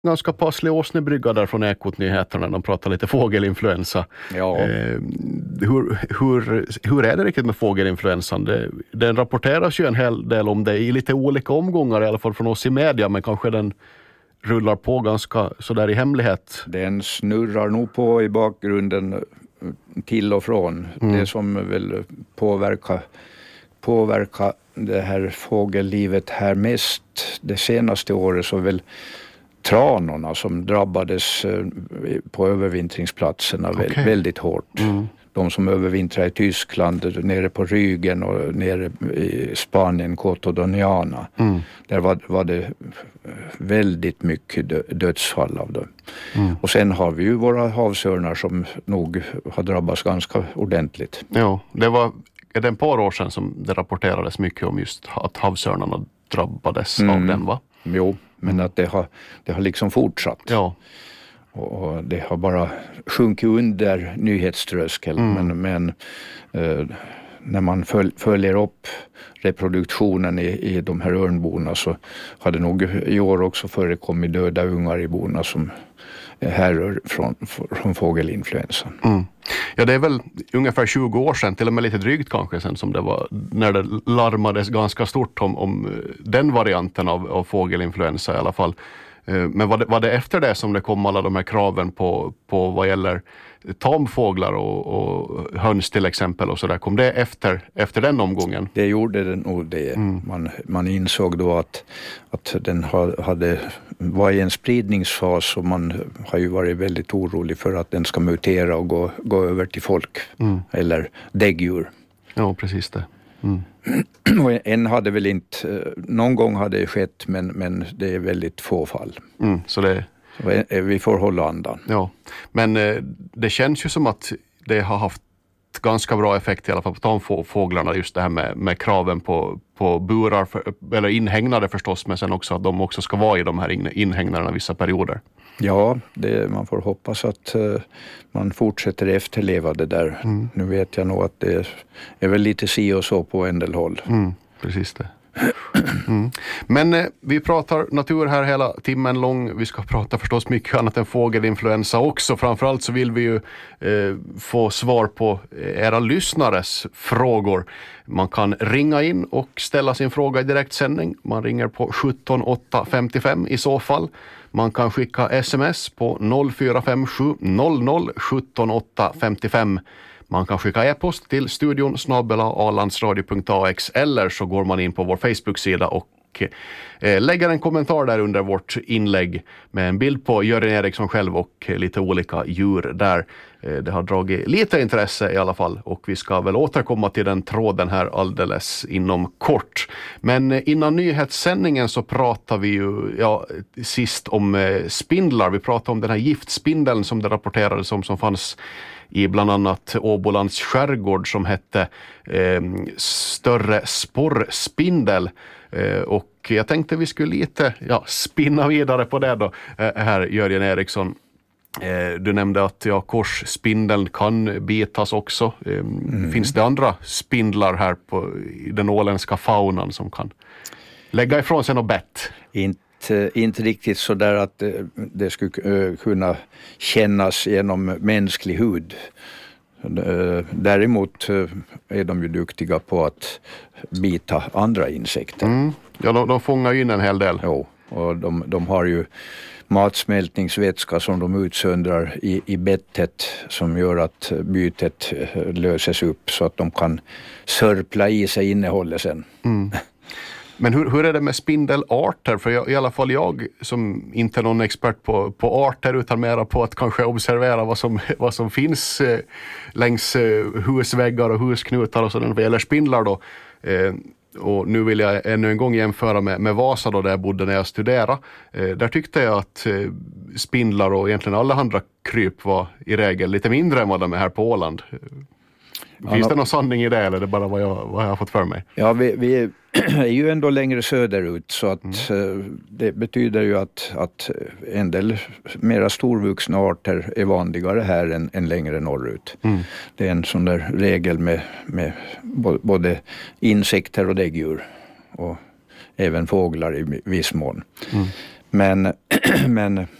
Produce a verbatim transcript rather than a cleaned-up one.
ganska passlig åsnebrygga där från Ekot-nyheterna. De pratar lite fågelinfluensa. Ja. Eh, hur, hur, hur är det riktigt med fågelinfluensan? Det, den rapporteras ju en hel del om det i lite olika omgångar, i alla fall från oss i media, men kanske den rullar på ganska sådär i hemlighet. Den snurrar nog på i bakgrunden till och från. Mm. Det som väl påverkar, påverkar det här fågellivet här mest det senaste året, så väl tranorna som drabbades på övervintringsplatserna okay. väldigt hårt. Mm. De som övervintrar i Tyskland, nere på Rügen och nere i Spanien, Cotodoniana. Mm. Där var, var det väldigt mycket dödsfall av dem. Mm. Och sen har vi ju våra havsörnar som nog har drabbats ganska ordentligt. Ja, det var är det ett par år sedan som det rapporterades mycket om just att havsörnarna drabbades mm. av den, va? Jo, men att det har, det har liksom fortsatt. Ja. Och det har bara sjunkit under nyhetströskeln. Mm. Men, men eh, när man föl, följer upp reproduktionen i, i de här örnborna, så har det nog i år också förekommit döda ungar i borna som härrör från, från fågelinfluensan. Mm. Ja, det är väl ungefär tjugo år sedan, till och med lite drygt kanske sedan, som det var när det larmades ganska stort om, om den varianten av, av fågelinfluensa i alla fall. Men var det, var det efter det som det kom alla de här kraven på, på vad gäller tamfåglar och, och höns till exempel och så där? Kom det efter, efter den omgången? Det gjorde det nog det. Mm. Man, man insåg då att, att den hade, var i en spridningsfas, och man har ju varit väldigt orolig för att den ska mutera och gå, gå över till folk mm. eller däggdjur. Ja, precis det. Mm. Och en hade väl inte, någon gång hade det skett, men, men det är väldigt få fall. Mm, så det... så vi får hålla andan. Ja, men det känns ju som att det har haft ganska bra effekt i alla fall på tamfåglarna, just det här med, med kraven på, på burar, för, eller inhägnade förstås, men sen också att de också ska vara i de här inhägnaderna vissa perioder. Ja, det, man får hoppas att uh, man fortsätter efterleva det där. Mm. Nu vet jag nog att det är väl lite si och så på en del håll. Mm, precis det. Mm. Men eh, vi pratar natur här hela timmen lång. Vi ska prata förstås mycket annat än fågelinfluensa också. Framförallt så vill vi ju eh, få svar på era lyssnares frågor. Man kan ringa in och ställa sin fråga i direktsändning. Man ringer på sjutton åtta femtiofem i så fall. Man kan skicka sms på noll fyra fem sju noll noll sjutton åtta femtiofem. Man kan skicka e-post till studion snabel-a alandsradio punkt a x, eller så går man in på vår Facebook-sida och eh, lägger en kommentar där under vårt inlägg med en bild på Jörgen Eriksson själv och eh, lite olika djur där. Eh, det har dragit lite intresse i alla fall, och vi ska väl återkomma till den tråden här alldeles inom kort. Men eh, innan nyhetssändningen så pratar vi ju ja, sist om eh, spindlar. Vi pratade om den här giftspindeln som det rapporterades om, som fanns i bland annat Åbolands skärgård, som hette eh, större sporrspindel. Eh, och jag tänkte vi skulle lite ja, spinna vidare på det då, eh, här Jörgen Eriksson. Eh, du nämnde att ja, korsspindeln kan bitas också. Eh, mm. Finns det andra spindlar här på i den åländska faunan som kan lägga ifrån sig något bett? Inte. Inte riktigt så där att det skulle kunna kännas genom mänsklig hud. Däremot är de ju duktiga på att bita andra insekter. Mm. Ja, de, de fångar in en hel del. Jo, och de, de har ju matsmältningsvätska som de utsöndrar i, i bettet, som gör att bytet löses upp så att de kan sörpla i sig innehållet sen. Mm. Men hur, hur är det med spindelarter? För jag, i alla fall jag som inte är någon expert på, på arter, utan mera på att kanske observera vad som, vad som finns eh, längs eh, husväggar och husknutar och sådant vad gäller spindlar då. Eh, och nu vill jag ännu en gång jämföra med, med Vasa då, där jag bodde när jag studerade. Eh, där tyckte jag att eh, spindlar och egentligen alla andra kryp var i regel lite mindre än vad de är här på Åland. Finns det någon sanning i det, eller är det bara vad jag, vad jag har fått för mig? Ja, vi, vi är ju ändå längre söderut, så att mm. det betyder ju att, att en del mera storvuxna arter är vanligare här än, än längre norrut. Mm. Det är en sån där regel med, med både insekter och däggdjur och även fåglar i viss mån. Mm. Men, men